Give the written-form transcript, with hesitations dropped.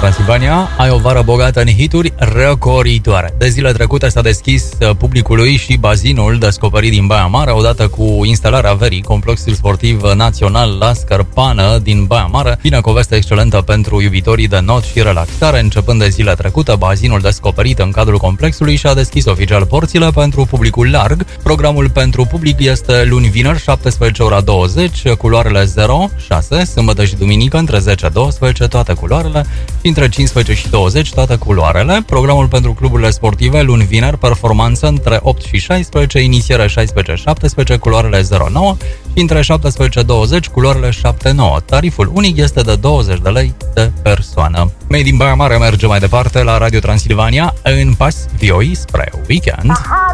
Transilvania. Ai o vară bogată în hituri răcoritoare. De zile trecute s-a deschis publicului și bazinul descoperit din Baia Mare, odată cu instalarea verii, complexul sportiv național La Scărpană din Baia Mare. Vine cu o veste excelentă pentru iubitorii de not și relaxare. Începând de zile trecute, bazinul descoperit în cadrul complexului și-a deschis oficial porțile pentru publicul larg. Programul pentru public este luni vineri 17:20, culoarele 0-6, sâmbătă și duminică între 10-12 toate culoarele și între 15 și 20 toate culoarele. Programul pentru cluburile sportive luni vineri, performanță între 8 și 16, inițiere 16-17, culoarele 09 și între 17-20 culoarele 7-9. Tariful unic este de 20 de lei de persoană. Made in Baia Mare merge mai departe la Radio Transilvania în pas vioi spre weekend.